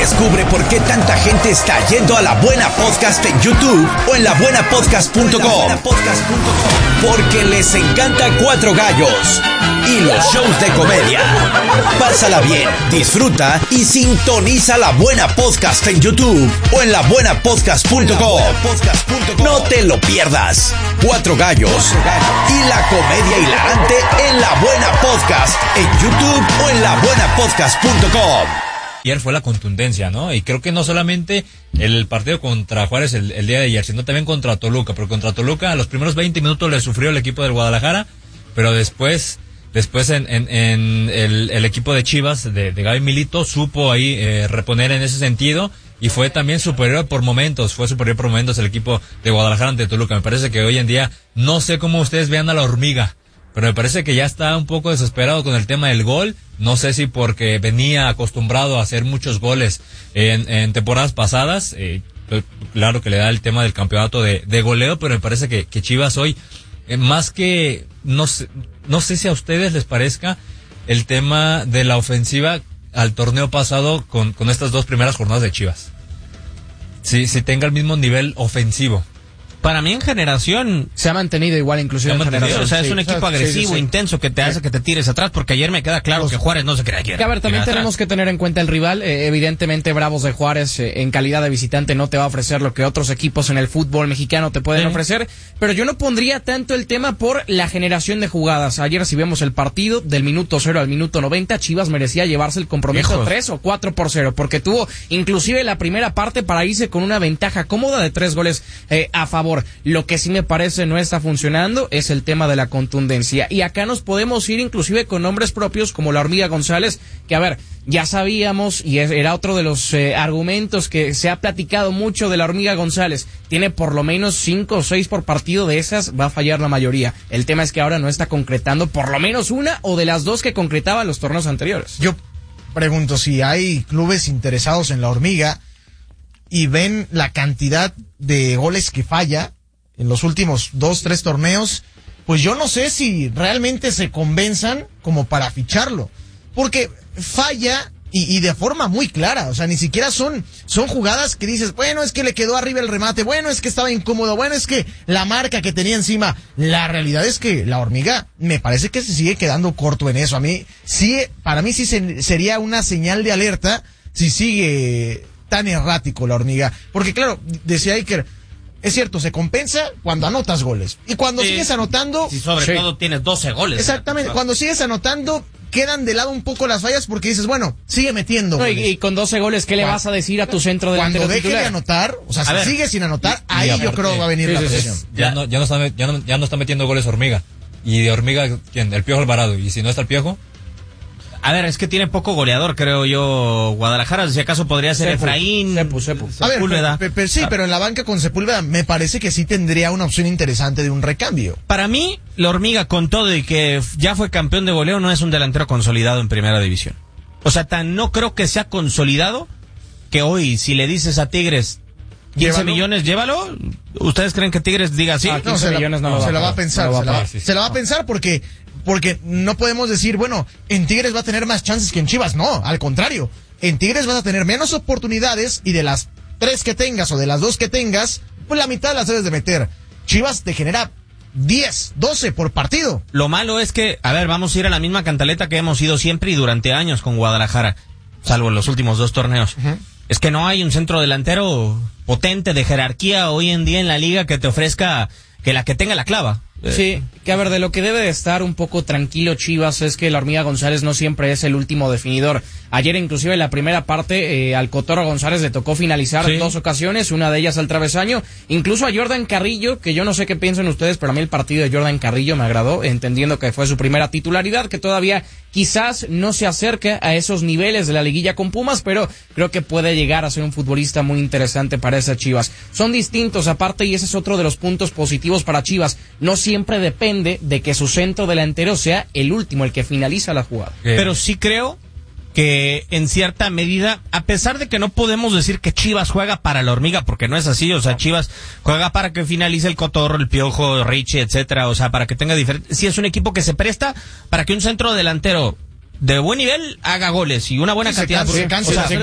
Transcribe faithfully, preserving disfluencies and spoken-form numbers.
Descubre por qué tanta gente está yendo a La Buena Podcast en YouTube o en la buena podcast punto com. Porque les encanta Cuatro Gallos y los shows de comedia. Pásala bien, disfruta y sintoniza La Buena Podcast en YouTube o en la buena podcast punto com. No te lo pierdas. Cuatro Gallos y la comedia hilarante en La Buena Podcast en YouTube o en la buena podcast punto com. Ayer fue la contundencia, ¿no? Y creo que no solamente el partido contra Juárez el, el día de ayer, sino también contra Toluca, porque contra Toluca a los primeros veinte minutos le sufrió el equipo del Guadalajara, pero después, después en, en, en el, el equipo de Chivas, de, de Gaby Milito, supo ahí eh, reponer en ese sentido, y fue también superior por momentos, fue superior por momentos el equipo de Guadalajara ante Toluca. Me parece que hoy en día, no sé cómo ustedes vean a la hormiga, pero me parece que ya está un poco desesperado con el tema del gol. No sé si porque venía acostumbrado a hacer muchos goles en, en temporadas pasadas. Eh, claro que le da el tema del campeonato de, de goleo, pero me parece que, que Chivas hoy, eh, más que, no sé, no sé si a ustedes les parezca el tema de la ofensiva al torneo pasado con, con estas dos primeras jornadas de Chivas. Si, si tenga el mismo nivel ofensivo. Para mí en generación se ha mantenido igual, inclusive en generación. O sea, es un sí, equipo agresivo, sí, sí, sí. intenso, que te hace que te tires atrás, porque ayer me queda claro que Juárez no se quería quiere. Que a ver, también tenemos que tener en cuenta el rival. Eh, evidentemente, Bravos de Juárez, eh, en calidad de visitante, no te va a ofrecer lo que otros equipos en el fútbol mexicano te pueden sí. ofrecer, pero yo no pondría tanto el tema por la generación de jugadas. Ayer, si vemos el partido, del minuto cero al minuto noventa, Chivas merecía llevarse el compromiso Hijos. tres o cuatro por cero, porque tuvo inclusive la primera parte para irse con una ventaja cómoda de tres goles eh, a favor. Lo que sí me parece no está funcionando es el tema de la contundencia, y acá nos podemos ir inclusive con nombres propios como la Hormiga González, que a ver, ya sabíamos, y es, era otro de los eh, argumentos que se ha platicado mucho de la Hormiga González, tiene por lo menos cinco o seis por partido, de esas va a fallar la mayoría. El tema es que ahora no está concretando por lo menos una o de las dos que concretaba en los torneos anteriores. Yo pregunto si hay clubes interesados en la Hormiga y ven la cantidad de goles que falla en los últimos dos, tres torneos, pues yo no sé si realmente se convenzan como para ficharlo, porque falla y, y de forma muy clara, o sea, ni siquiera son, son jugadas que dices, bueno, es que le quedó arriba el remate, bueno, es que estaba incómodo, bueno, es que la marca que tenía encima. La realidad es que la Hormiga me parece que se sigue quedando corto en eso. A mí, sí, para mí sí se, sería una señal de alerta si sigue tan errático la Hormiga, porque claro, decía Iker, es cierto, se compensa cuando anotas goles. Y cuando sí, sigues anotando... Y sobre sí. todo tienes doce goles. Exactamente. Cuando sigues anotando, quedan de lado un poco las fallas porque dices, bueno, sigue metiendo no, goles. Y, y con doce goles, ¿qué le vas a decir a tu centro delantero Cuando deje titular? de anotar, o sea, a si ver, sigue sin anotar, y, ahí y aparte, yo creo que va a venir sí, la sí, presión. Sí, ya, no, ya, no está, ya, no, ya no está metiendo goles Hormiga. Y de Hormiga, ¿quién? El Piojo Alvarado. Y si no está el Piojo... A ver, es que tiene poco goleador, creo yo, Guadalajara. Si acaso podría ser Sepu, Efraín, Sepu, Sepu. A ver, Sepúlveda. Pe, pe, sí, ah. pero en la banca con Sepúlveda me parece que sí tendría una opción interesante de un recambio. Para mí, la Hormiga, con todo y que ya fue campeón de goleo, no es un delantero consolidado en primera división. O sea, tan no creo que sea consolidado que hoy, si le dices a Tigres quince llévalo. millones, llévalo. ¿Ustedes creen que Tigres diga sí? Ah, no, se millones la, no, no se la va a pensar. No se, la va, sí, sí. se la va a pensar porque... Porque no podemos decir, bueno, en Tigres va a tener más chances que en Chivas. No, al contrario. En Tigres vas a tener menos oportunidades y de las tres que tengas o de las dos que tengas, pues la mitad las debes de meter. Chivas te genera diez, doce por partido. Lo malo es que, a ver, vamos a ir a la misma cantaleta que hemos ido siempre y durante años con Guadalajara, salvo en los últimos dos torneos. Uh-huh. Es que no hay un centro delantero potente de jerarquía hoy en día en la liga que te ofrezca que la que tenga la clava. Sí, que a ver, de lo que debe de estar un poco tranquilo Chivas es que la Hormiga González no siempre es el último definidor. Ayer inclusive en la primera parte eh, al Cotorro González le tocó finalizar sí. dos ocasiones, una de ellas al travesaño, incluso a Jordan Carrillo, que yo no sé qué piensan ustedes, pero a mí el partido de Jordan Carrillo me agradó, entendiendo que fue su primera titularidad, que todavía quizás no se acerque a esos niveles de la liguilla con Pumas, pero creo que puede llegar a ser un futbolista muy interesante para esas Chivas. Son distintos aparte y ese es otro de los puntos positivos para Chivas, no siempre depende de que su centro delantero sea el último, el que finaliza la jugada. Pero sí creo que en cierta medida, a pesar de que no podemos decir que Chivas juega para la Hormiga, porque no es así, o sea, Chivas juega para que finalice el Cotorro, el Piojo, Richie, etcétera, o sea, para que tenga diferente, sí es un equipo que se presta para que un centro delantero de buen nivel haga goles y una buena sí, cantidad, se canse, o sea, se